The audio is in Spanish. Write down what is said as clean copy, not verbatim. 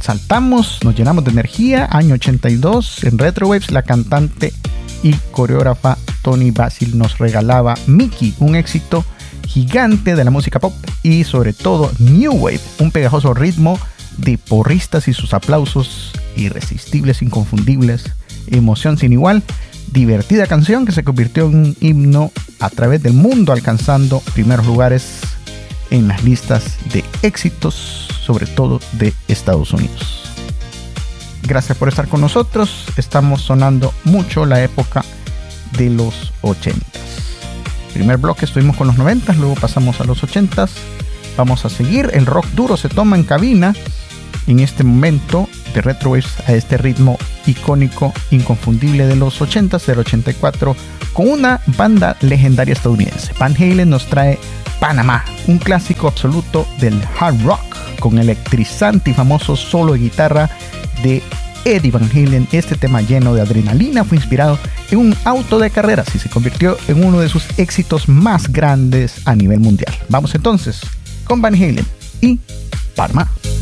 saltamos, nos llenamos de energía. Año 82, en Retrowaves, la cantante y coreógrafa Toni Basil nos regalaba Mickey, un éxito gigante de la música pop y sobre todo New Wave, un pegajoso ritmo de porristas y sus aplausos irresistibles, inconfundibles, emoción sin igual, divertida canción que se convirtió en un himno a través del mundo, alcanzando primeros lugares en las listas de éxitos, sobre todo de Estados Unidos. Gracias por estar con nosotros. Estamos sonando mucho la época de los 80s. Primer bloque estuvimos con los 90s, luego pasamos a los 80s. Vamos a seguir. El rock duro se toma en cabina en este momento de Retrowaves a este ritmo icónico, inconfundible de los 80s, del 84, con una banda legendaria estadounidense. Van Halen nos trae Panamá, un clásico absoluto del hard rock, con electrizante y famoso solo de guitarra de Eddie Van Halen. Este tema lleno de adrenalina fue inspirado en un auto de carreras y se convirtió en uno de sus éxitos más grandes a nivel mundial. Vamos entonces con Van Halen y Panamá.